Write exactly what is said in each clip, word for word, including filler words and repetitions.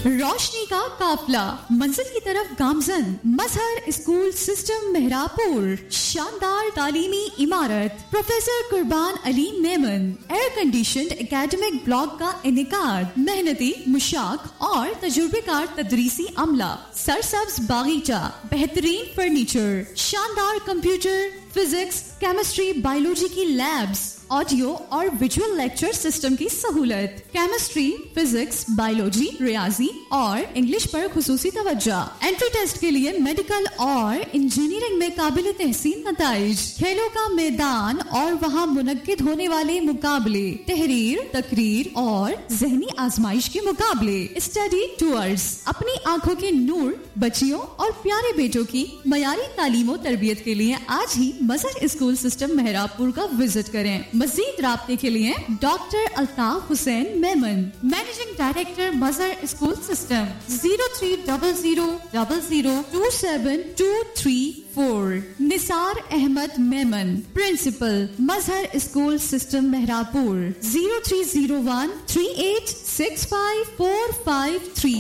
रोशनी का काफिला मंजिल की तरफ गामजन। मजहर स्कूल सिस्टम मेहरापुर, शानदार तालीमी इमारत, प्रोफेसर कुर्बान Ali Memon, air conditioned academic block का इनेकाद, मेहनती मुशाक और तजुर्बेकार तदरीसी अमला, सरसब्ज बागीचा, बेहतरीन फर्नीचर, शानदार कंप्यूटर, फिजिक्स, केमिस्ट्री, बायोलॉजी की लैब्स, ऑडियो और विजुअल लेक्चर सिस्टम की सहूलत, केमिस्ट्री, फिजिक्स, बायोलॉजी, रियाजी और इंग्लिश पर खुसूसी तवज्जो। एंट्री टेस्ट के लिए मेडिकल और इंजीनियरिंग में काबिल तहसीन नताइज, खेलों का मैदान और वहाँ मुनक्किद होने वाले मुकाबले, तहरीर, तकरीर और जहनी आजमाइश के मुकाबले, स्टडी टूर्स। अपनी आंखों के नूर बच्चियों और प्यारे बेटों की मयारी तालीम तरबियत के लिए आज ही मजहर स्कूल सिस्टम मेहरापुर का विजिट करें। मजीद राब्ते के लिए doctor Altaf Hussain Memon, managing director Mazhar school system, zero three double zero double zero to seven to three four. Nisar Ahmad Memon, principal Mazhar school system Mehrabpur, zero three zero one three eight six five four five three.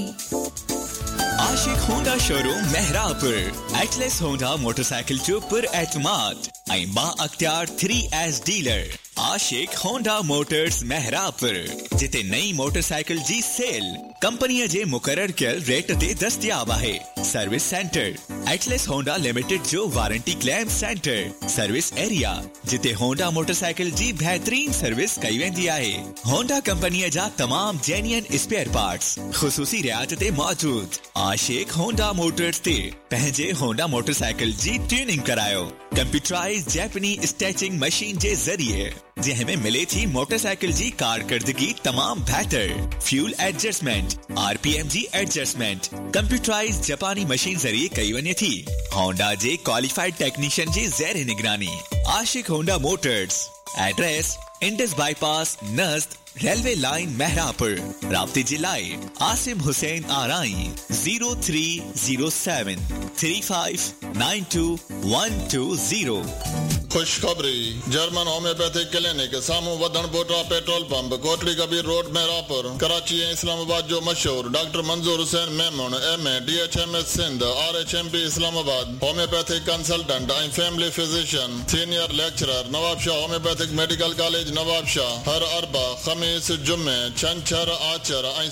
Ashique Honda showroom Mehrabpur, Atlas Honda motorcycle चुपर एतमाद, बा अख्तियार three S dealer. आशिक Honda Motors Mehrabpur, जिते नई motorcycle जी cell company जे मुकर्रर कियल rate ते दस्तयाब है। Service centre Atlas Honda limited जो warranty claim centre, service area जिते होंडा मोटरसाइकिल जी बेहतरीन सर्विस कई वेंदी आहे। होंडा कंपनी जा तमाम जेन्युइन स्पेयर पार्ट्स खुसूसी रियायत ते मौजूद। आशिक होंडा मोटर्स ते पंहिंजे होंडा मोटरसाइकिल जी ट्यूनिंग करायो कंप्यूटराइज जैपनी स्टैचिंग मशीन जे जरिए, जंहिंमें मिले थी मोटरसाइकिल जी कारकर्दगी तमाम बेहतर। फ्यूल एडजस्टमेंट, आरपीएम जी एडजस्टमेंट कंप्यूटराइज जापानी मशीन जरिए कई वने थी। होंडा जे क्वालिफाइड टेक्नीशियन जी ज़ेर निगरानी। आशिक Honda Motors, address Indus bypass नज़द railway line Mehrabpur. राब्ते जिलाए Asim Hussain आराई, zero three zero seven three five nine to one two zero. खुशखबरी, जर्मन होम्योपैथिक क्लिनिक सामू वधन बोटा petrol pump, Kotri Kabir road Mehrabpur, Karachi ऐं इस्लामाबाद जो मशहूर डॉक्टर मंजूर Hussain Memon, M A D H M S Sindh, R H M P Islamabad, homeopathic consultant ऐं family physician, senior lecturer, Nawab Shah homeopathic medical college Nawab Shah. हर अरबा, खमीस, जुम्मे, छंछर, आचर ऐं